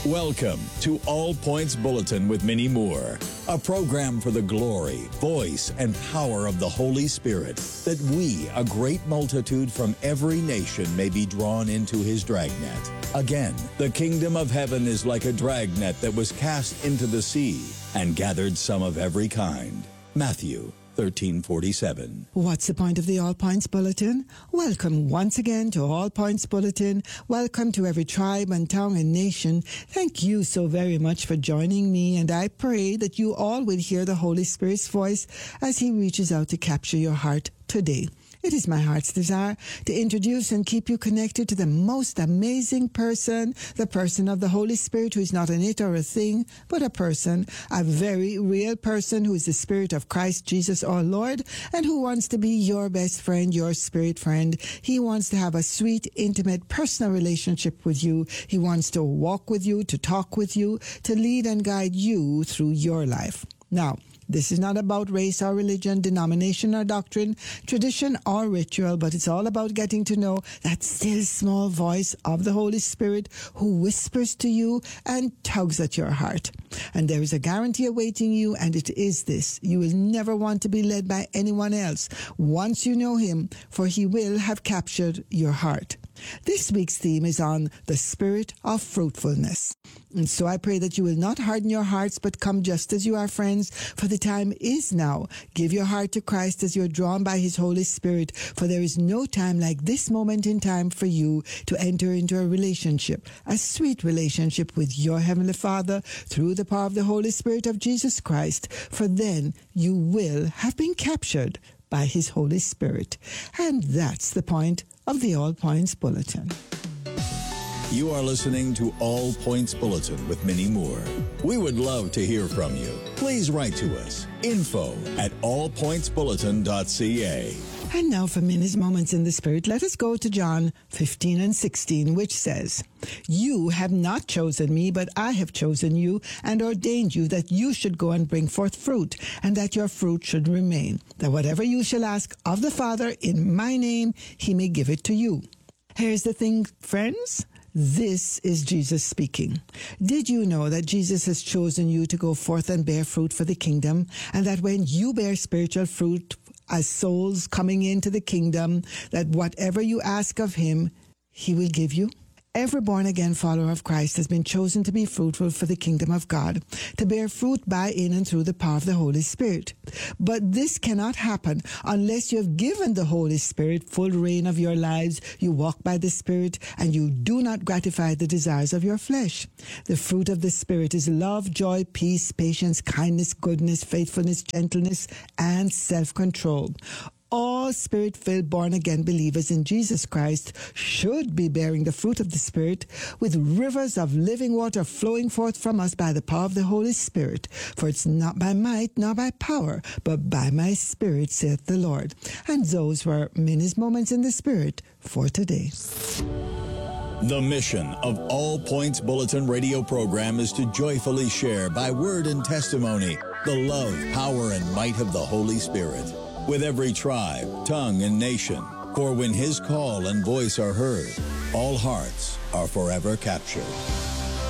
Welcome to All Points Bulletin with Minnie Moore, a program for the glory, voice, and power of the Holy Spirit, that we, a great multitude from every nation, may be drawn into his dragnet. Again, the kingdom of heaven is like a dragnet that was cast into the sea and gathered some of every kind. Matthew 13:47. What's the point of the All Points Bulletin? Welcome once again to All Points Bulletin. Welcome to every tribe and tongue and nation. Thank you so very much for joining me, and I pray that you all will hear the Holy Spirit's voice as he reaches out to capture your heart today. It is my heart's desire to introduce and keep you connected to the most amazing person, the person of the Holy Spirit, who is not an it or a thing, but a person, a very real person who is the Spirit of Christ Jesus our Lord, and who wants to be your best friend, your spirit friend. He wants to have a sweet, intimate, personal relationship with you. He wants to walk with you, to talk with you, to lead and guide you through your life. Now, this is not about race or religion, denomination or doctrine, tradition or ritual, but it's all about getting to know that still small voice of the Holy Spirit who whispers to you and tugs at your heart. And there is a guarantee awaiting you, and it is this: you will never want to be led by anyone else once you know him, for he will have captured your heart. This week's theme is on the spirit of fruitfulness. And so I pray that you will not harden your hearts, but come just as you are, friends, for the time is now. Give your heart to Christ as you're drawn by his Holy Spirit, for there is no time like this moment in time for you to enter into a relationship, a sweet relationship with your Heavenly Father through the power of the Holy Spirit of Jesus Christ, for then you will have been captured by his Holy Spirit. And that's the point of the All Points Bulletin. You are listening to All Points Bulletin with Minnie Moore. We would love to hear from you. Please write to us, info@allpointsbulletin.ca. And now for Minnie's Moments in the Spirit, let us go to John 15:16, which says, "You have not chosen me, but I have chosen you and ordained you that you should go and bring forth fruit, and that your fruit should remain, that whatever you shall ask of the Father in my name, he may give it to you." Here's the thing, friends. This is Jesus speaking. Did you know that Jesus has chosen you to go forth and bear fruit for the kingdom, and that when you bear spiritual fruit as souls coming into the kingdom, that whatever you ask of him, he will give you? Every born-again follower of Christ has been chosen to be fruitful for the kingdom of God, to bear fruit by, in, and through the power of the Holy Spirit. But this cannot happen unless you have given the Holy Spirit full reign of your lives, you walk by the Spirit, and you do not gratify the desires of your flesh. The fruit of the Spirit is love, joy, peace, patience, kindness, goodness, faithfulness, gentleness, and self-control. All Spirit-filled born-again believers in Jesus Christ should be bearing the fruit of the Spirit, with rivers of living water flowing forth from us by the power of the Holy Spirit. For it's not by might nor by power, but by my Spirit, saith the Lord. And those were Minnie's Moments in the Spirit for today. The mission of All Points Bulletin radio program is to joyfully share by word and testimony the love, power, and might of the Holy Spirit with every tribe, tongue, and nation. For when his call and voice are heard, all hearts are forever captured.